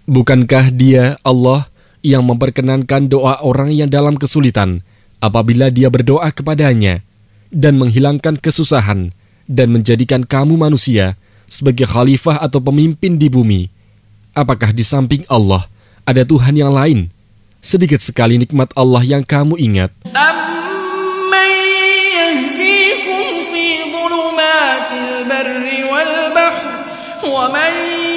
Bukankah Dia, Allah, yang memperkenankan doa orang yang dalam kesulitan apabila dia berdoa kepadanya dan menghilangkan kesusahan dan menjadikan kamu manusia sebagai khalifah atau pemimpin di bumi? Apakah di samping Allah ada Tuhan yang lain? Sedikit sekali nikmat Allah yang kamu ingat. أَمَّن يَهْدِيكُمْ فِي ظُلُمَاتِ الْبَرِّ وَالْبَحْرِ وَمَن